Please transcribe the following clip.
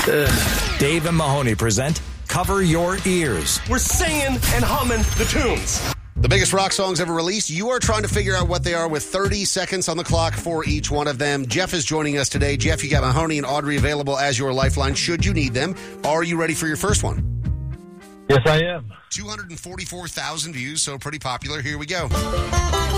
Dave and Mahoney present Cover Your Ears. We're singing and humming the tunes. The biggest rock songs ever released. You are trying to figure out what they are with 30 seconds on the clock for each one of them. Jeff is joining us today. Jeff, you got Mahoney and Audrey available as your lifeline should you need them. Are you ready for your first one? Yes, I am. 244,000 views, so pretty popular. Here we go.